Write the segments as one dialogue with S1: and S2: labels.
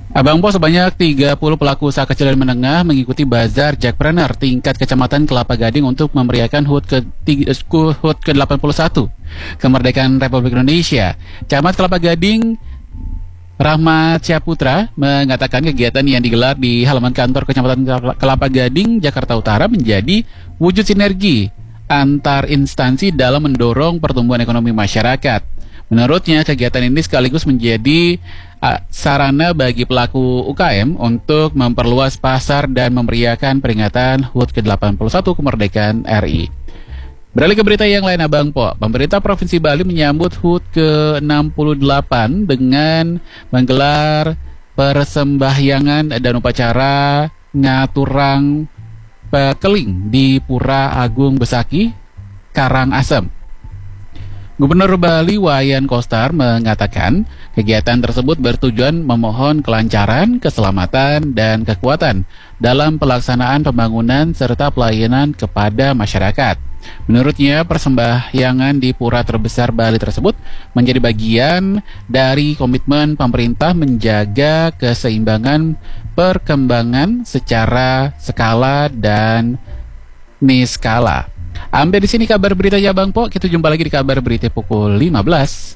S1: Abang Po, sebanyak 30 pelaku usaha kecil dan menengah mengikuti Bazar Jackpreneur tingkat Kecamatan Kelapa Gading untuk memeriahkan HUT ke-81 kemerdekaan Republik Indonesia. Camat Kelapa Gading Rahmat Syaputra mengatakan kegiatan yang digelar di halaman kantor Kecamatan Kelapa Gading, Jakarta Utara menjadi wujud sinergi antar instansi dalam mendorong pertumbuhan ekonomi masyarakat. Menurutnya, kegiatan ini sekaligus menjadi sarana bagi pelaku UKM untuk memperluas pasar dan memeriahkan peringatan HUT ke-81 kemerdekaan RI. Beralih ke berita yang lain, Abang Po. Pemerintah Provinsi Bali menyambut HUT ke-68 dengan menggelar persembahyangan dan upacara ngaturang pekeling di Pura Agung Besaki, Karangasem. Gubernur Bali Wayan Koster mengatakan kegiatan tersebut bertujuan memohon kelancaran, keselamatan, dan kekuatan dalam pelaksanaan pembangunan serta pelayanan kepada masyarakat. Menurutnya, persembahyangan di pura terbesar Bali tersebut menjadi bagian dari komitmen pemerintah menjaga keseimbangan perkembangan secara skala dan niskala. Sampai di sini kabar beritanya Bang Po. Kita jumpa lagi di kabar berita pukul 15.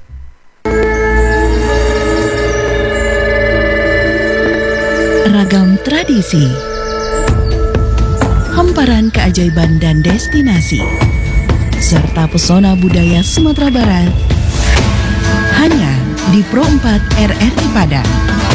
S2: Ragam tradisi, hamparan keajaiban dan destinasi, serta pesona budaya Sumatera Barat hanya di Pro 4 RRI Padang.